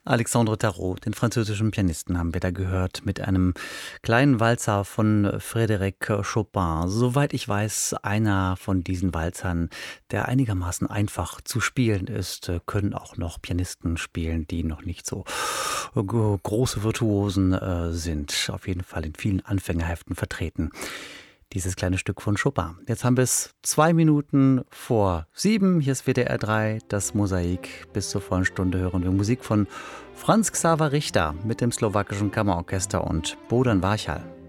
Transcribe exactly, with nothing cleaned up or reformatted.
Alexandre Tarot, den französischen Pianisten, haben wir da gehört mit einem kleinen Walzer von Frédéric Chopin. Soweit ich weiß, einer von diesen Walzern, der einigermaßen einfach zu spielen ist, können auch noch Pianisten spielen, die noch nicht so große Virtuosen äh, sind. Auf jeden Fall in vielen Anfängerheften vertreten. Dieses kleine Stück von Chopin. Jetzt haben wir es zwei Minuten vor sieben. Hier ist W D R drei, das Mosaik. Bis zur vollen Stunde hören wir Musik von Franz Xaver Richter mit dem slowakischen Kammerorchester und Bodan Varchal.